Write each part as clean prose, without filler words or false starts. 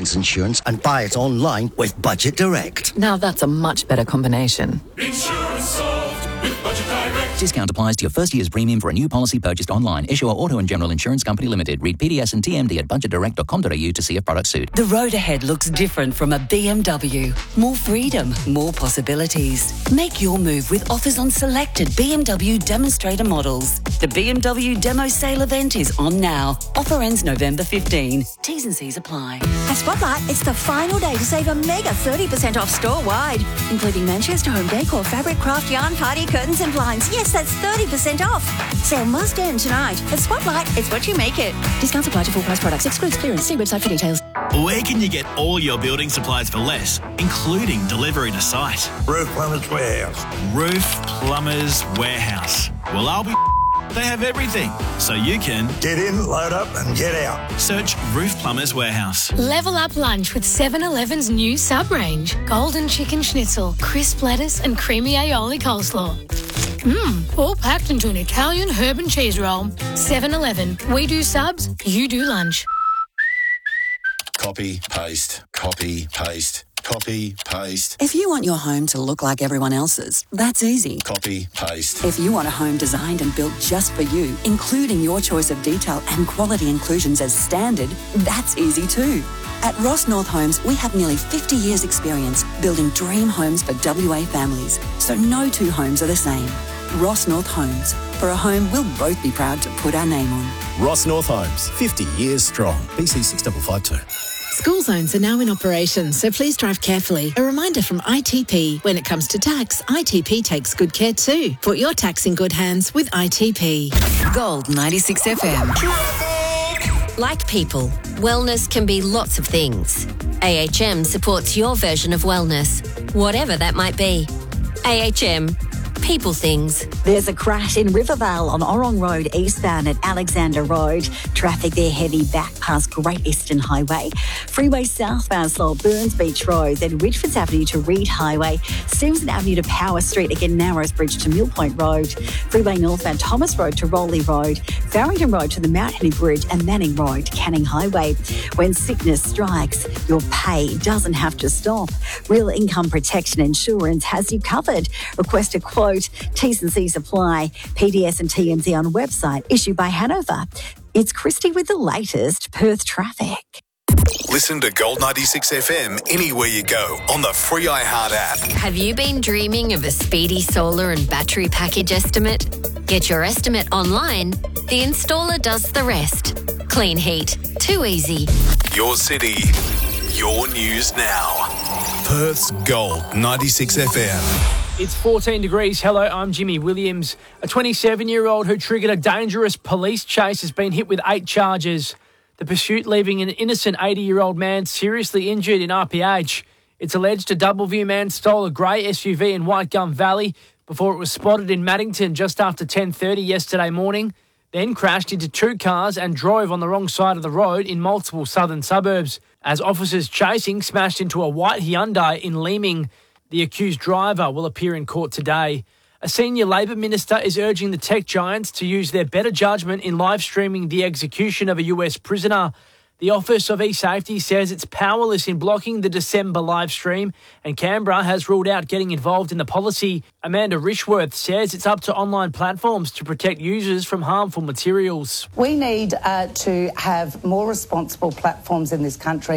buildings insurance and buy it online with Budget Direct. Now that's a much better combination. Insurance solved with Budget Direct. Discount applies to your first year's premium for a new policy purchased online. Issuer Auto and General Insurance Company Limited. Read PDS and TMD at budgetdirect.com.au to see if products suit. The road ahead looks different from a BMW. More freedom, more possibilities. Make your move with offers on selected BMW demonstrator models. The BMW Demo Sale event is on now. Offer ends November 15. T's and C's apply. At Spotlight, it's the final day to save a mega 30% off store-wide, including Manchester Home Decor, fabric, craft, yarn, party, curtains and blinds. Yes, that's 30% off. Sale must end tonight. At Spotlight, it's what you make it. Discounts apply to full price products. Excludes clearance. See website for details. Where can you get all your building supplies for less, including delivery to site? Roof Plumbers Warehouse. Roof Plumbers Warehouse. Well, I'll be... They have everything, so you can... Get in, load up and get out. Search Roof Plumbers Warehouse. Level up lunch with 7-Eleven's new sub-range. Golden chicken schnitzel, crisp lettuce and creamy aioli coleslaw. All packed into an Italian herb and cheese roll. 7-Eleven. We do subs, you do lunch. Copy, paste, copy, paste. Copy, paste. If you want your home to look like everyone else's, that's easy. Copy, paste. If you want a home designed and built just for you, including your choice of detail and quality inclusions as standard, that's easy too. At Ross North Homes, we have nearly 50 years' experience building dream homes for WA families, so no two homes are the same. Ross North Homes, for a home we'll both be proud to put our name on. Ross North Homes, 50 years strong. BC 6552. School zones are now in operation, so please drive carefully. A reminder from ITP, when it comes to tax, ITP takes good care too. Put your tax in good hands with ITP. Gold 96 FM. Like people, wellness can be lots of things. AHM supports your version of wellness, whatever that might be. AHM, people things. There's a crash in Rivervale on Orrong Road eastbound at Alexander Road. Traffic there heavy back past Great Eastern Highway. Freeway southbound slow Burns Beach Road, then Ridgefords Avenue to Reed Highway. Stevenson Avenue to Power Street, again Narrows Bridge to Mill Point Road. Freeway northbound Thomas Road to Rowley Road. Farrington Road to the Mount Henry Bridge and Manning Road to Canning Highway. When sickness strikes, your pay doesn't have to stop. Real Income Protection Insurance has you covered. Request a quote. T's and C's apply. PDS and TMZ on website. Issued by Hanover. It's Christy with the latest Perth traffic. Listen to Gold 96 FM anywhere you go on the free iHeart app. Have you been dreaming of a speedy solar and battery package estimate? Get your estimate online. The installer does the rest. Clean heat. Too easy. Your city, your news now. Perth's Gold 96 FM. It's 14 degrees. Hello, I'm Jimmy Williams. A 27-year-old who triggered a dangerous police chase has been hit with 8 charges. The pursuit leaving an innocent 80-year-old man seriously injured in RPH. It's alleged a Doubleview man stole a grey SUV in White Gum Valley before it was spotted in Maddington just after 10:30 yesterday morning, then crashed into 2 cars and drove on the wrong side of the road in multiple southern suburbs. As officers chasing smashed into a white Hyundai in Leeming. The accused driver will appear in court today. A senior Labor minister is urging the tech giants to use their better judgment in live streaming the execution of a US prisoner. The Office of eSafety says it's powerless in blocking the December live stream, and Canberra has ruled out getting involved in the policy. Amanda Rishworth says it's up to online platforms to protect users from harmful materials. We need to have more responsible platforms in this country,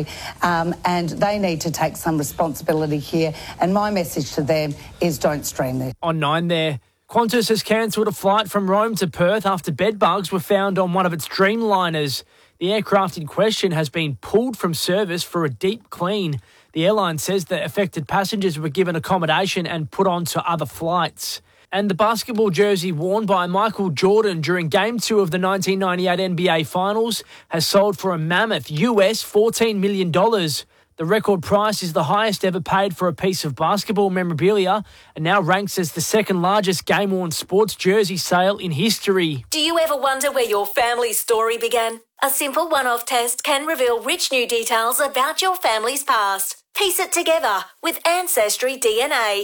and they need to take some responsibility here. And my message to them is don't stream this. On 9 there. Qantas has cancelled a flight from Rome to Perth after bedbugs were found on one of its Dreamliners. The aircraft in question has been pulled from service for a deep clean. The airline says the affected passengers were given accommodation and put on to other flights. And the basketball jersey worn by Michael Jordan during Game 2 of the 1998 NBA Finals has sold for a mammoth US $14 million. The record price is the highest ever paid for a piece of basketball memorabilia and now ranks as the second largest game-worn sports jersey sale in history. Do you ever wonder where your family's story began? A simple one-off test can reveal rich new details about your family's past. Piece it together with Ancestry DNA.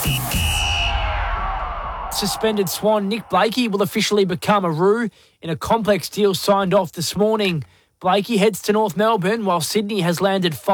Suspended Swan Nick Blakey will officially become a Roo in a complex deal signed off this morning. Blakey heads to North Melbourne while Sydney has landed